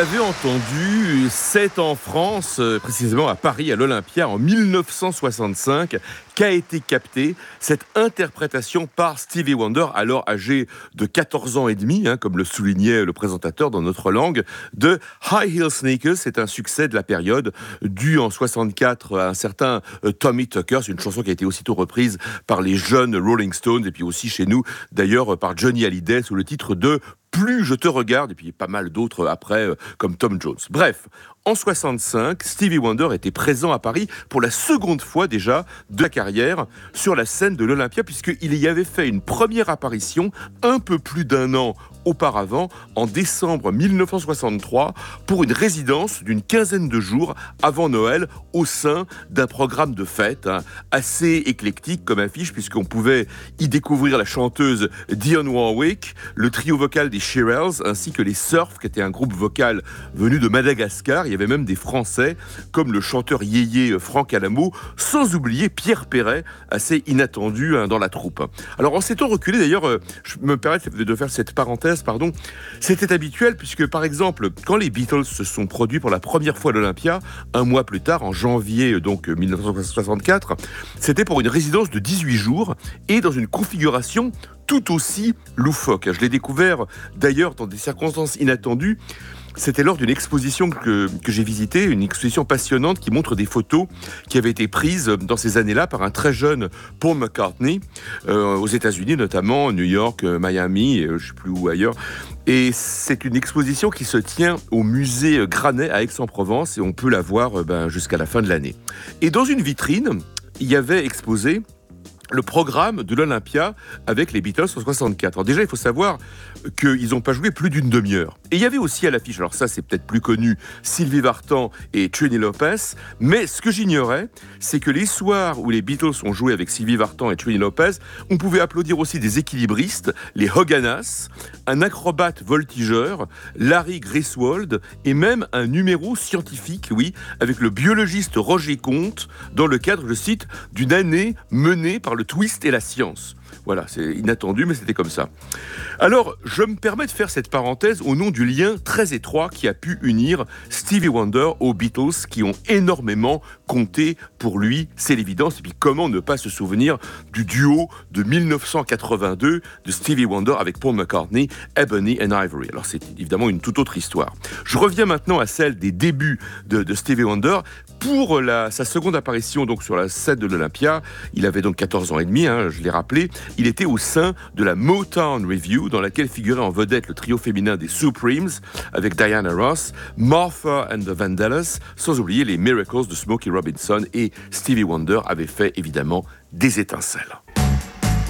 l'avez entendu, c'est en France, précisément à Paris, à l'Olympia, en 1965, qu'a été captée cette interprétation par Stevie Wonder, alors âgé de 14 ans et demi, comme le soulignait le présentateur dans notre langue, de High Heel Sneakers. C'est un succès de la période, dû en 64 à un certain Tommy Tucker. C'est une chanson qui a été aussitôt reprise par les jeunes Rolling Stones, et puis aussi chez nous, d'ailleurs, par Johnny Hallyday, sous le titre de Plus je te regarde, et puis pas mal d'autres après, comme Tom Jones. Bref, en 65, Stevie Wonder était présent à Paris pour la seconde fois déjà de la carrière sur la scène de l'Olympia, puisqu'il y avait fait une première apparition un peu plus d'un an auparavant, en décembre 1963, pour une résidence d'une quinzaine de jours avant Noël, au sein d'un programme de fête assez éclectique comme affiche, puisqu'on pouvait y découvrir la chanteuse Dionne Warwick, le trio vocal des Shirelles, ainsi que les Surf, qui était un groupe vocal venu de Madagascar. Il y avait même des Français, comme le chanteur yéyé Franck Alamo, sans oublier Pierre Perret, assez inattendu dans la troupe. Alors en ces temps reculés, d'ailleurs, je me permets de faire cette parenthèse, c'était habituel, puisque par exemple, quand les Beatles se sont produits pour la première fois à l'Olympia, un mois plus tard, en janvier 1964, c'était pour une résidence de 18 jours et dans une configuration tout aussi loufoque. Je l'ai découvert d'ailleurs dans des circonstances inattendues. C'était lors d'une exposition que j'ai visitée, une exposition passionnante qui montre des photos qui avaient été prises dans ces années-là par un très jeune Paul McCartney, aux États-Unis notamment, New York, Miami, et je ne sais plus où ailleurs. Et c'est une exposition qui se tient au musée Granet à Aix-en-Provence, et on peut la voir jusqu'à la fin de l'année. Et dans une vitrine, il y avait exposé le programme de l'Olympia avec les Beatles en 64. Alors déjà, il faut savoir qu'ils n'ont pas joué plus d'une demi-heure. Et il y avait aussi à l'affiche, alors ça c'est peut-être plus connu, Sylvie Vartan et Trini Lopez, mais ce que j'ignorais, c'est que les soirs où les Beatles ont joué avec Sylvie Vartan et Trini Lopez, on pouvait applaudir aussi des équilibristes, les Hoganas, un acrobate voltigeur, Larry Griswold, et même un numéro scientifique, oui, avec le biologiste Roger Comte, dans le cadre, je cite, d'une année menée par le twist et la science. Voilà, c'est inattendu, mais c'était comme ça. Alors, je me permets de faire cette parenthèse au nom du lien très étroit qui a pu unir Stevie Wonder aux Beatles, qui ont énormément compté pour lui, c'est l'évidence. Et puis, comment ne pas se souvenir du duo de 1982 de Stevie Wonder avec Paul McCartney, Ebony and Ivory. Alors, c'est évidemment une toute autre histoire. Je reviens maintenant à celle des débuts de Stevie Wonder. Pour sa seconde apparition donc sur la scène de l'Olympia, il avait donc 14 ans et demi, je l'ai rappelé. Il était au sein de la Motown Revue, dans laquelle figurait en vedette le trio féminin des Supremes, avec Diana Ross, Martha and the Vandellas, sans oublier les Miracles de Smokey Robinson, et Stevie Wonder avait fait évidemment des étincelles.